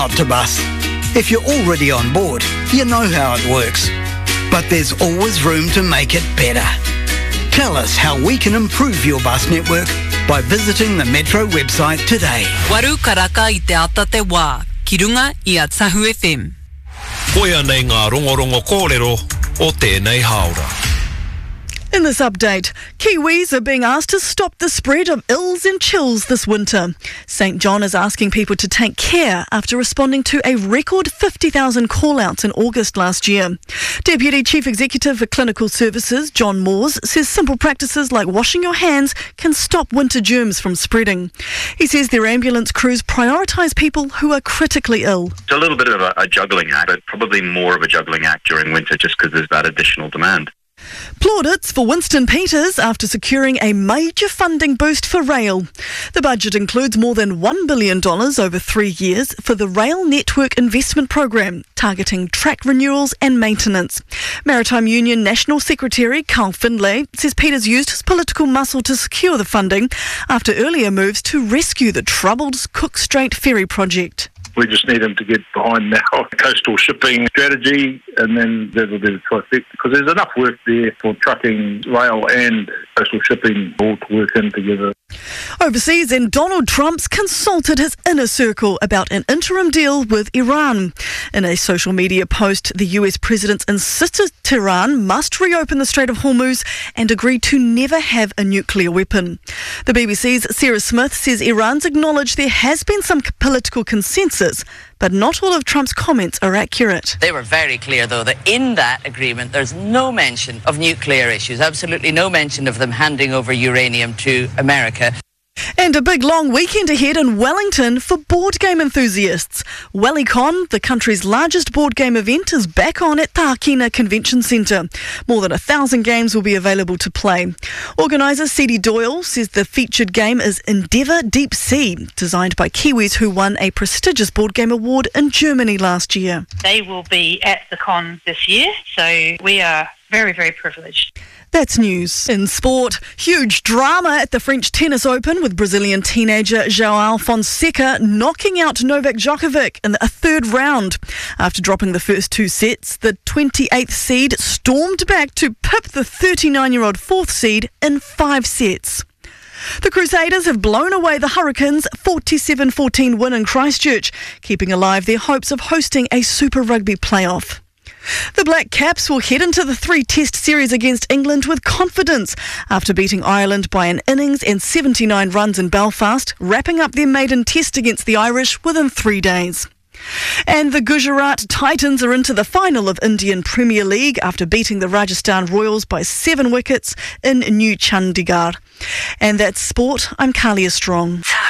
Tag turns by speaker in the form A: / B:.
A: Not to bus. If you're already on board, you know how it works. But there's always room to make it better. Tell us how we can improve your bus network by visiting the Metro website today.
B: Waru karaka I te ata te wā, ki runga I a Tahu FM.
C: Koia nei ngā rongorongo kōrero o tēnei haora.
D: In this update, Kiwis are being asked to stop the spread of ills and chills this winter. St John is asking people to take care after responding to a record 50,000 call-outs in August last year. Deputy Chief Executive for Clinical Services, John Moores, says simple practices like washing your hands can stop winter germs from spreading. He says their ambulance crews prioritise people who are critically ill.
E: It's a little bit of a juggling act, but probably more of a juggling act during winter just because there's that additional demand.
D: Plaudits for Winston Peters after securing a major funding boost for rail. The budget includes more than $1 billion over 3 years for the Rail Network Investment Programme, targeting track renewals and maintenance. Maritime Union National Secretary Carl Findlay says Peters used his political muscle to secure the funding after earlier moves to rescue the troubled Cook Strait ferry project.
F: We just need them to get behind our coastal shipping strategy, and then that'll be the trifecta, because there's enough work there for trucking, rail and coastal shipping all to work in together.
D: Overseas, and Donald Trump's consulted his inner circle about an interim deal with Iran. In a social media post, the US president insisted Tehran must reopen the Strait of Hormuz and agree to never have a nuclear weapon. The BBC's Sarah Smith says Iran's acknowledged there has been some political consensus, but not all of Trump's comments are accurate.
G: They were very clear, though, that in that agreement there's no mention of nuclear issues, absolutely no mention of them handing over uranium to America.
D: And a big long weekend ahead in Wellington for board game enthusiasts. WellyCon, the country's largest board game event, is back on at Tākina Convention Centre. More than 1,000 games will be available to play. Organiser C.D. Doyle says the featured game is Endeavour Deep Sea, designed by Kiwis who won a prestigious board game award in Germany last year.
H: They will be at the con this year, so we are very, very privileged.
D: That's news. In sport, huge drama at the French Tennis Open with Brazilian teenager João Fonseca knocking out Novak Djokovic in a third round. After dropping the first 2 sets, the 28th seed stormed back to pip the 39-year-old 4th seed in 5 sets. The Crusaders have blown away the Hurricanes' 47-14 win in Christchurch, keeping alive their hopes of hosting a Super Rugby playoff. The Black Caps will head into the 3-test series against England with confidence after beating Ireland by an innings and 79 runs in Belfast, wrapping up their maiden test against the Irish within 3 days. And the Gujarat Titans are into the final of Indian Premier League after beating the Rajasthan Royals by 7 wickets in New Chandigarh. And that's sport. I'm Kalia Strong.